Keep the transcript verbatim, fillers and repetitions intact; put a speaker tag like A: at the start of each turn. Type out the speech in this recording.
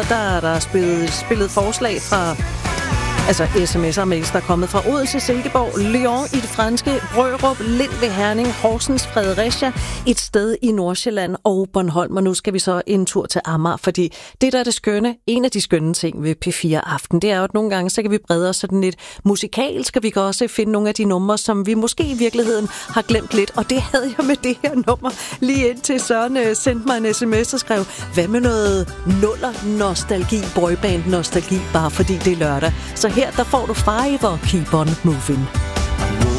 A: der er der spillet, spillet forslag fra altså sms'er og mails, der er kommet fra Odense, Silkeborg, Lyon i det franske, Brørup, Lind ved Herning, Horsens, Fredericia, et sted i Nordsjælland og Bornholm. Og nu skal vi så en tur til Amager, fordi det, der er det skønne, en af de skønne ting ved P fire Aften, det er jo, at nogle gange, så kan vi brede os sådan lidt musikalsk, og vi kan også finde nogle af de numre, som vi måske i virkeligheden har glemt lidt. Og det havde jeg med det her nummer lige indtil Søren sendte mig en sms og skrev, hvad med noget nuller-nostalgi, boyband-nostalgi, bare fordi det er lørdag. Så her, der får du Five og Keep on Moving.